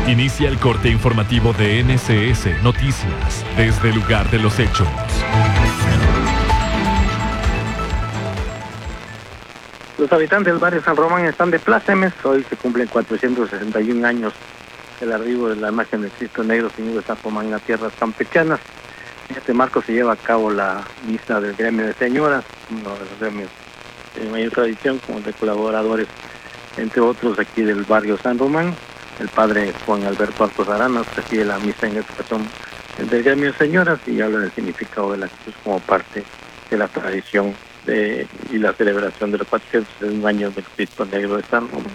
Inicia el corte informativo de NSS Noticias desde el lugar de los hechos. Los habitantes del barrio San Román están de plácemes. Hoy se cumplen 461 años del arribo de la imagen de Cristo Negro, Señor de San Román, en las tierras campechanas. En este marco se lleva a cabo la misa del gremio de señoras, uno de los gremios de mayor tradición, como de colaboradores, entre otros aquí del barrio San Román. El padre Juan Alberto Arcos Arana preside la misa en esta ocasión del gremio de señoras y habla del significado de la cruz como parte de la tradición y la celebración de los 461 años del Cristo Negro de San Román.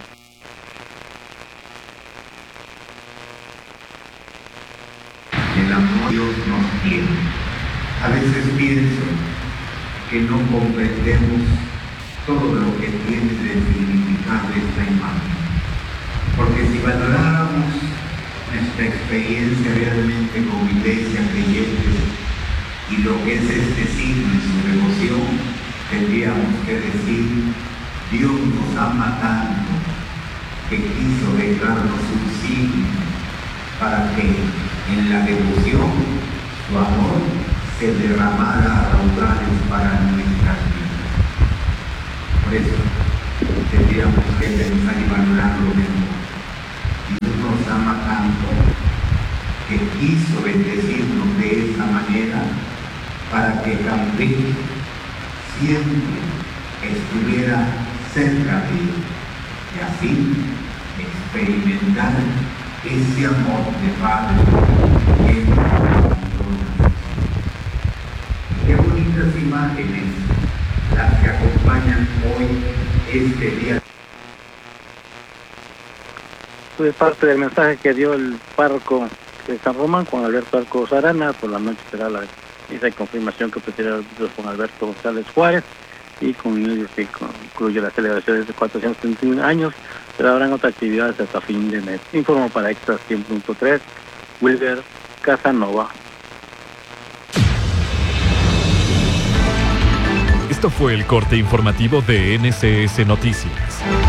El amor Dios nos tiene. A veces pienso que no comprendemos todo lo que tiene de significado esta imagen. Porque si valoráramos nuestra experiencia realmente como iglesia creyente y lo que es este signo en su devoción, tendríamos que decir: Dios nos ama tanto que quiso dejarnos un signo para que en la devoción su amor se derramara a raudales para nuestras vidas. Por eso tendríamos que pensar y valorar lo mejor. Dios nos ama tanto que quiso bendecirnos de esa manera para que Campeche siempre estuviera cerca de Él y así experimentar ese amor de Padre que nos abandona. Qué bonitas imágenes las que acompañan hoy este día. Fue parte del mensaje que dio el párroco de San Román, Juan Alberto Arcos Arana. Por la noche será la misa de confirmación que presidirá el Juan Alberto González Juárez, y con ello que incluye las celebraciones de 431 años, pero habrán otras actividades hasta fin de mes. Informo para Extra 100.3, Wilber Casanova. Esto fue el corte informativo de NSS Noticias.